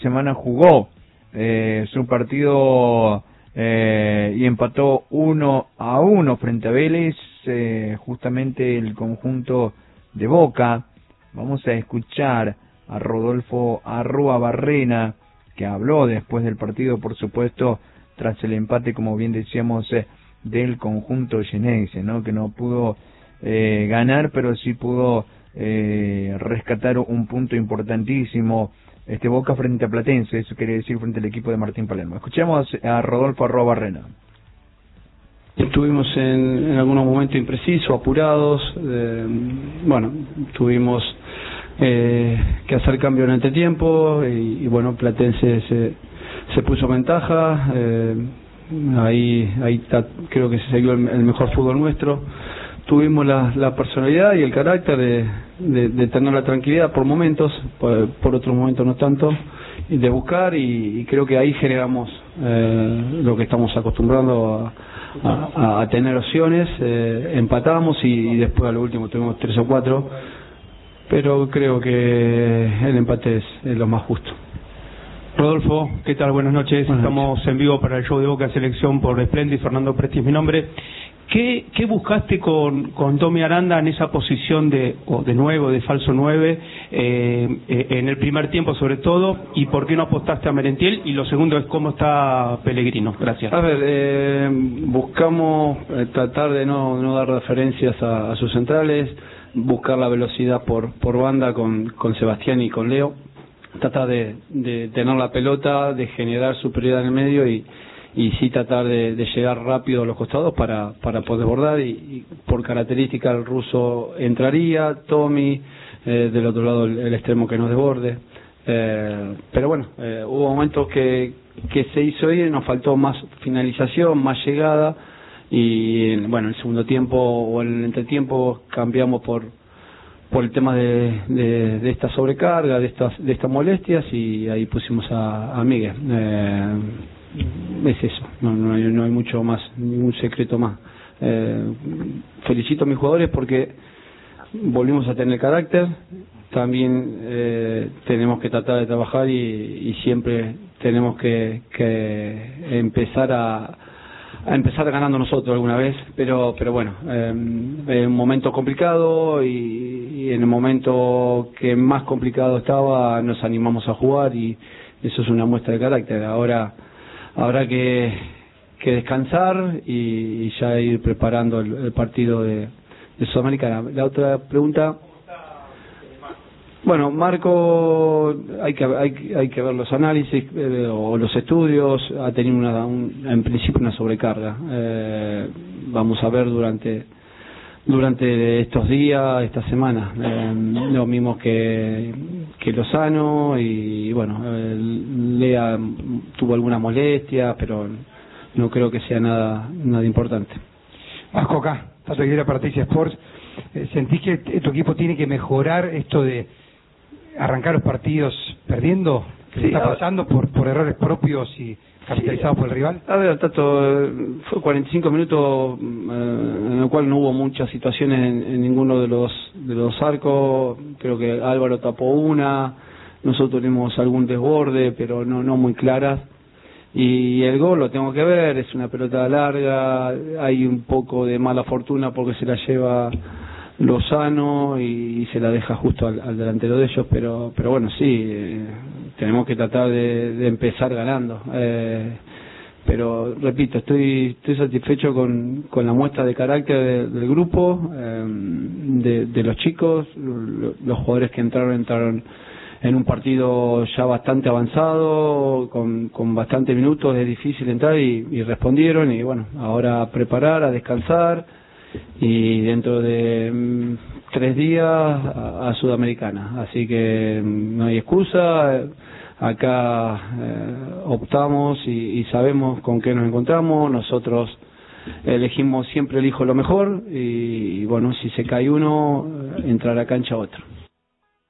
semana jugó su partido y empató 1-1 frente a Vélez, justamente el conjunto de Boca. Vamos a escuchar a Rodolfo Arruabarrena, que habló después del partido, por supuesto, tras el empate, como bien decíamos, del conjunto Xeneize, ¿no? Que no pudo ganar, pero sí pudo rescatar un punto importantísimo. Boca frente a Platense, eso quiere decir frente al equipo de Martín Palermo. Escuchemos a Rodolfo Arruabarrena. Estuvimos en algunos momentos imprecisos, apurados, tuvimos que hacer cambio en entretiempo y Platense se puso ventaja, ahí creo que se siguió el mejor fútbol nuestro. Tuvimos la personalidad y el carácter de tener la tranquilidad por momentos, por otros momentos no tanto, y de buscar, y creo que ahí generamos lo que estamos acostumbrando a tener opciones. Empatamos y después a lo último tuvimos 3 o 4, pero creo que el empate es lo más justo. Rodolfo, ¿qué tal? Buenas noches. Estamos en vivo para el show de Boca Selección por Splendid. Fernando Presti es mi nombre. ¿Qué buscaste con Tommy Aranda en esa posición de 9, de falso 9, en el primer tiempo sobre todo? ¿Y por qué no apostaste a Merentiel? Y lo segundo es cómo está Pellegrino. Gracias. A ver, buscamos tratar de no dar referencias a sus centrales, buscar la velocidad por banda con Sebastián y con Leo, tratar de tener la pelota, de generar superioridad en el medio y sí tratar de llegar rápido a los costados para poder desbordar, y por característica el ruso entraría, Tommy, del otro lado el extremo que nos desborde, pero hubo momentos que se hizo ir, nos faltó más finalización, más llegada, y en el segundo tiempo o en el entretiempo cambiamos por el tema de esta sobrecarga, de estas molestias, y ahí pusimos a Miguel. Es eso, no hay mucho más, ningún secreto más. Felicito a mis jugadores porque volvimos a tener carácter. También tenemos que tratar de trabajar y siempre tenemos que empezar a empezar ganando nosotros alguna vez, pero en un momento complicado y en el momento que más complicado estaba nos animamos a jugar, y eso es una muestra de carácter. Ahora habrá que descansar y ya ir preparando el partido de Sudamericana. La otra pregunta, Marco, hay que ver los análisis o los estudios. Ha tenido en principio una sobrecarga. Vamos a ver durante estos días, esta semana, lo mismo que Lozano, y Lea tuvo alguna molestia, pero no creo que sea nada importante. Vasco, acá, Tato Aguilera para TC Sports. ¿Sentís que tu equipo tiene que mejorar esto de arrancar los partidos perdiendo? ¿Qué está pasando por errores propios y capitalizados por el rival? A ver, Tato, fue 45 minutos en el cual no hubo muchas situaciones en ninguno de los arcos. Creo que Álvaro tapó una, nosotros tuvimos algún desborde, pero no muy claras. Y el gol lo tengo que ver, es una pelota larga, hay un poco de mala fortuna porque se la lleva Lozano y se la deja justo al delantero de ellos, pero sí, tenemos que tratar de empezar ganando. Pero repito, estoy satisfecho con la muestra de carácter del grupo, de los chicos. Los jugadores que entraron en un partido ya bastante avanzado, con bastantes minutos. Es difícil entrar y respondieron, y ahora a preparar, a descansar, y dentro de 3 días a Sudamericana. Así que no hay excusa. Acá optamos y sabemos con qué nos encontramos. Nosotros siempre elijo lo mejor, y si se cae uno, entrará a cancha otro.